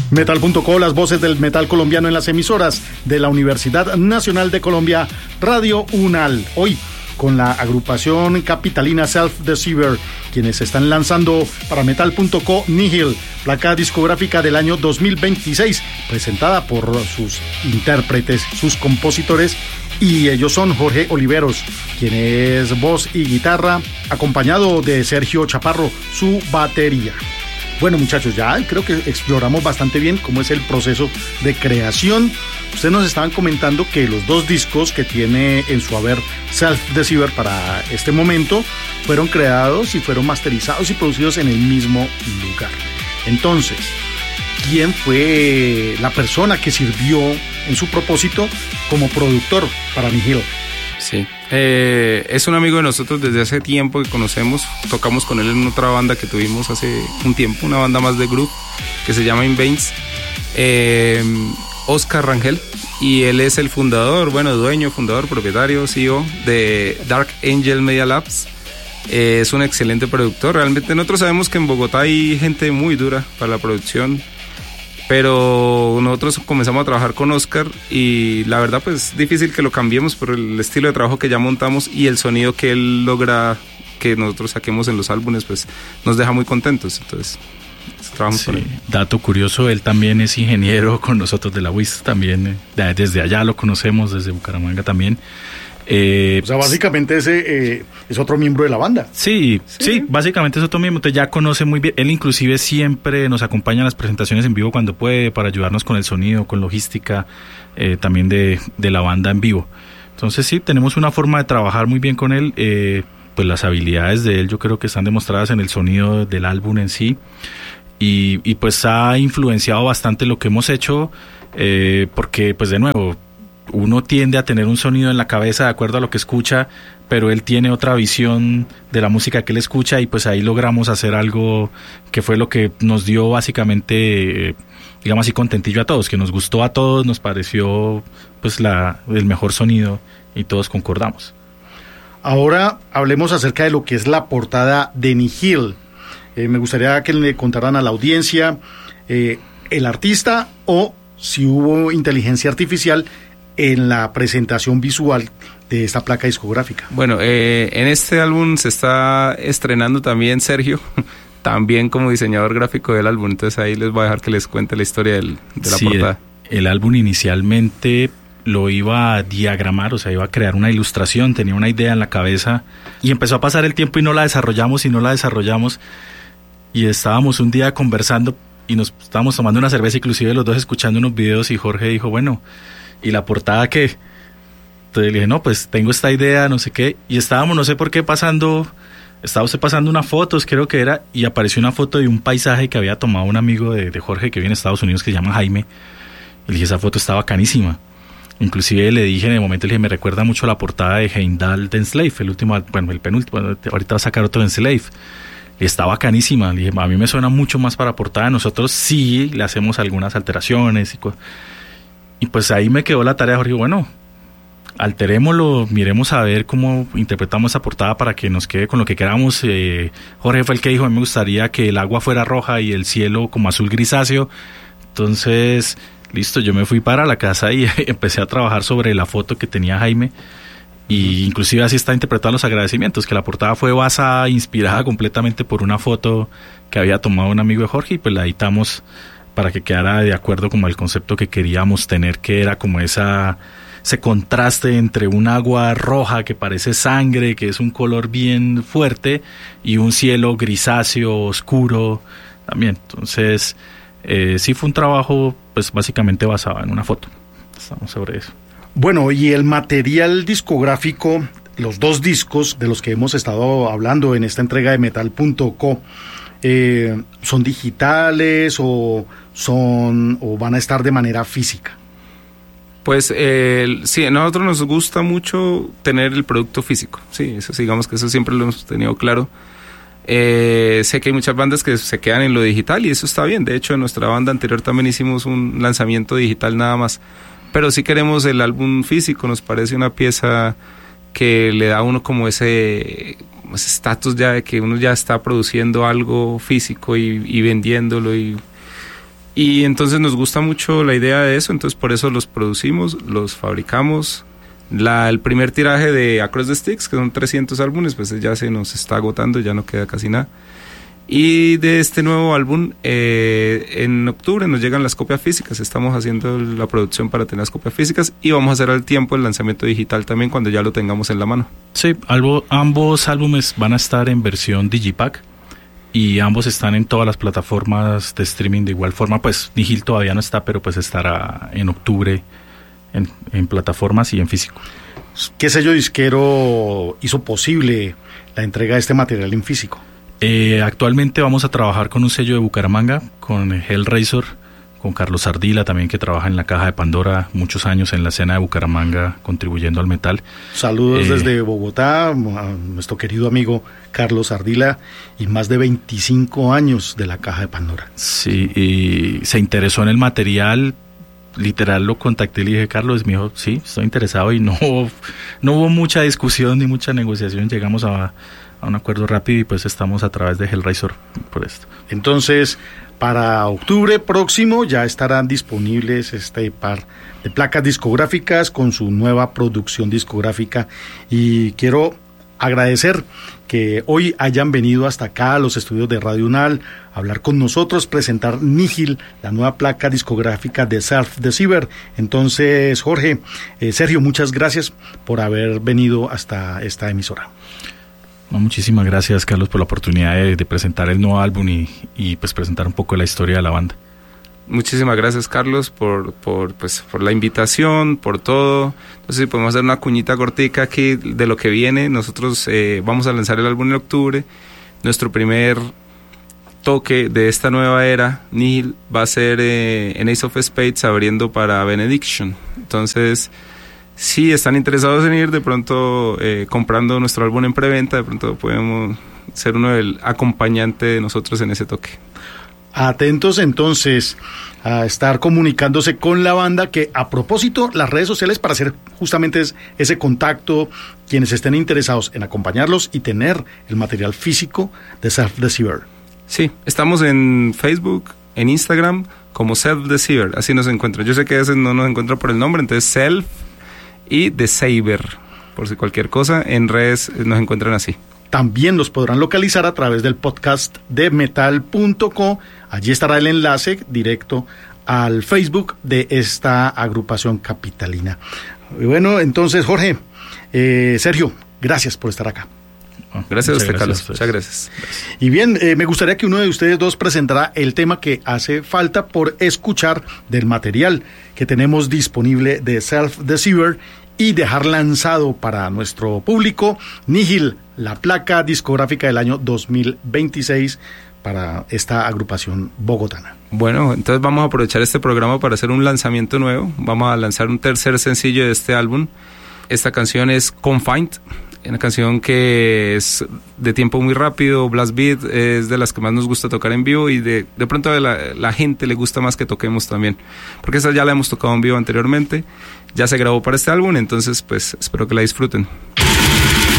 Metal.co, las voces del metal colombiano en las emisoras de la Universidad Nacional de Colombia, Radio UNAL. Hoy con la agrupación capitalina Self Deceiver, quienes están lanzando para Metal.co Nihil, placa discográfica del año 2026, presentada por sus intérpretes, sus compositores, y ellos son Jorge Oliveros, quien es voz y guitarra, acompañado de Sergio Chaparro, su batería. Bueno, muchachos, ya creo que exploramos bastante bien cómo es el proceso de creación. Ustedes nos estaban comentando que los dos discos que tiene en su haber Self Deceiver para este momento fueron creados y fueron masterizados y producidos en el mismo lugar. Entonces, ¿quién fue la persona que sirvió en su propósito como productor para Nihil? Sí, es un amigo de nosotros desde hace tiempo que conocemos. Tocamos con él en otra banda que tuvimos hace un tiempo, una banda más de groove que se llama In Veins. Oscar Rangel, y él es el fundador, dueño, fundador, propietario, CEO de Dark Angel Media Labs. Es un excelente productor. Realmente nosotros sabemos que en Bogotá hay gente muy dura para la producción, pero nosotros comenzamos a trabajar con Oscar y la verdad pues difícil que lo cambiemos por el estilo de trabajo que ya montamos y el sonido que él logra que nosotros saquemos en los álbumes, pues nos deja muy contentos. Entonces trabajamos con él. Dato curioso, él también es ingeniero con nosotros de la UIS, también desde allá lo conocemos, desde Bucaramanga también. O sea, básicamente ese es otro miembro de la banda. Sí, básicamente es otro miembro, entonces ya conoce muy bien. Él inclusive siempre nos acompaña en las presentaciones en vivo cuando puede, para ayudarnos con el sonido, con logística, también de la banda en vivo. Entonces sí, tenemos una forma de trabajar muy bien con él. Pues las habilidades de él yo creo que están demostradas en el sonido del álbum en sí, y pues ha influenciado bastante lo que hemos hecho, porque pues de nuevo uno tiende a tener un sonido en la cabeza de acuerdo a lo que escucha, pero él tiene otra visión de la música que él escucha, y pues ahí logramos hacer algo que fue lo que nos dio básicamente, digamos así, contentillo a todos, que nos gustó a todos, nos pareció pues el mejor sonido y todos concordamos. Ahora hablemos acerca de lo que es la portada de Nihil. Me gustaría que le contaran a la audiencia el artista o si hubo inteligencia artificial en la presentación visual de esta placa discográfica. Bueno, en este álbum se está estrenando también Sergio, también como diseñador gráfico del álbum, entonces ahí les voy a dejar que les cuente la historia de la portada. El álbum inicialmente lo iba a diagramar, o sea, iba a crear una ilustración, tenía una idea en la cabeza y empezó a pasar el tiempo y no la desarrollamos y estábamos un día conversando y nos estábamos tomando una cerveza, inclusive los dos escuchando unos videos, y Jorge dijo, bueno, ¿y la portada qué? Entonces le dije, no, pues tengo esta idea, no sé qué, y estábamos, no sé por qué, pasando unas fotos, creo que era, y apareció una foto de un paisaje que había tomado un amigo de Jorge que vive en Estados Unidos, que se llama Jaime, y le dije, esa foto está bacanísima. Inclusive le dije en el momento, le dije, me recuerda mucho la portada de Heimdall de Enslave, el penúltimo, ahorita va a sacar otro de Enslave. Y está bacanísima. Le dije, a mí me suena mucho más para portada. Nosotros sí le hacemos algunas alteraciones. Y pues ahí me quedó la tarea, Jorge. Bueno, alterémoslo, miremos a ver cómo interpretamos esa portada para que nos quede con lo que queramos. Jorge fue el que dijo, a mí me gustaría que el agua fuera roja y el cielo como azul grisáceo. Entonces, listo, yo me fui para la casa y empecé a trabajar sobre la foto que tenía Jaime. Y inclusive así está interpretado los agradecimientos, que la portada fue basada, inspirada completamente por una foto que había tomado un amigo de Jorge, y pues la editamos para que quedara de acuerdo como el concepto que queríamos tener, que era como ese contraste entre un agua roja que parece sangre, que es un color bien fuerte, y un cielo grisáceo, oscuro también. Entonces sí fue un trabajo pues básicamente basado en una foto. Estamos sobre eso. Bueno, y el material discográfico, los dos discos de los que hemos estado hablando en esta entrega de Metal.co, ¿son digitales o van a estar de manera física? Pues sí, a nosotros nos gusta mucho tener el producto físico, sí, eso digamos que eso siempre lo hemos tenido claro. Sé que hay muchas bandas que se quedan en lo digital y eso está bien, de hecho en nuestra banda anterior también hicimos un lanzamiento digital nada más, pero sí queremos el álbum físico, nos parece una pieza que le da a uno como ese estatus ya de que uno ya está produciendo algo físico y vendiéndolo, y Y entonces nos gusta mucho la idea de eso, entonces por eso los producimos, los fabricamos. El primer tiraje de Across the Sticks, que son 300 álbumes, pues ya se nos está agotando, ya no queda casi nada. Y de este nuevo álbum, en octubre nos llegan las copias físicas. Estamos haciendo la producción para tener las copias físicas y vamos a hacer al tiempo el lanzamiento digital también cuando ya lo tengamos en la mano. Sí, ambos álbumes van a estar en versión Digipack y ambos están en todas las plataformas de streaming de igual forma. Pues Nihil todavía no está, pero pues estará en octubre en plataformas y en físico. ¿Qué sello disquero hizo posible la entrega de este material en físico? Actualmente vamos a trabajar con un sello de Bucaramanga, con Hellraiser, con Carlos Ardila también, que trabaja en la Caja de Pandora muchos años en la escena de Bucaramanga, contribuyendo al metal. Saludos desde Bogotá a nuestro querido amigo Carlos Ardila, y más de 25 años de la Caja de Pandora. Sí, y se interesó en el material. Literal lo contacté y le dije, Carlos, me dijo, sí, estoy interesado, y no hubo mucha discusión ni mucha negociación, llegamos a un acuerdo rápido y pues estamos a través de Hellraiser por esto. Entonces, para octubre próximo ya estarán disponibles este par de placas discográficas con su nueva producción discográfica, y quiero agradecer que hoy hayan venido hasta acá a los estudios de Radio UNAL a hablar con nosotros, presentar Nihil, la nueva placa discográfica de Self Deceiver. Entonces, Jorge, Sergio, muchas gracias por haber venido hasta esta emisora. Muchísimas gracias, Carlos, por la oportunidad de presentar el nuevo álbum y pues presentar un poco la historia de la banda. Muchísimas gracias, Carlos, por la invitación, por todo. Entonces, si podemos hacer una cuñita cortica aquí de lo que viene. Nosotros vamos a lanzar el álbum en octubre. Nuestro primer toque de esta nueva era, Nihil, va a ser en Ace of Spades, abriendo para Benediction. Entonces, si están interesados en ir, de pronto comprando nuestro álbum en preventa, de pronto podemos ser uno del acompañante de nosotros en ese toque. Atentos entonces a estar comunicándose con la banda, que a propósito, las redes sociales para hacer justamente ese contacto, quienes estén interesados en acompañarlos y tener el material físico de Self Deceiver. Sí, estamos en Facebook, en Instagram, como Self Deceiver, así nos encuentran. Yo sé que a veces no nos encuentran por el nombre, entonces Self y Deceiver, por si cualquier cosa, en redes nos encuentran así. También los podrán localizar a través del podcast de metal.co. Allí estará el enlace directo al Facebook de esta agrupación capitalina. Y bueno, entonces, Jorge, Sergio, gracias por estar acá. Gracias a usted, Carlos. Muchas gracias. Y bien, me gustaría que uno de ustedes dos presentara el tema que hace falta por escuchar del material que tenemos disponible de Self Deceiver y dejar lanzado para nuestro público Nihil, la placa discográfica del año 2026 para esta agrupación bogotana. Bueno, entonces vamos a aprovechar este programa para hacer un lanzamiento nuevo. Vamos a lanzar un tercer sencillo de este álbum. Esta canción es Confined, una canción que es de tiempo muy rápido, blast beat, es de las que más nos gusta tocar en vivo, y de pronto a la gente le gusta más que toquemos también, porque esa ya la hemos tocado en vivo anteriormente, ya se grabó para este álbum, entonces pues espero que la disfruten.